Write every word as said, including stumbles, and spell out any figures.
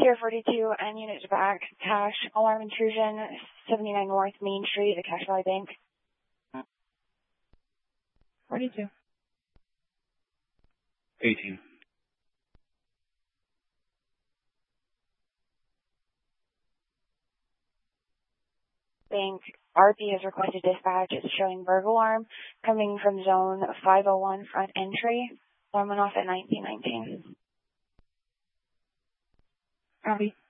Sierra forty-two and units back. Cash alarm intrusion, seventy-nine North Main Street, the Cache Valley Bank. forty-two. eighteen. Bank. R P has requested dispatch. It's showing burglar alarm coming from zone five oh one front entry. Alarm went off at nineteen nineteen. Copy.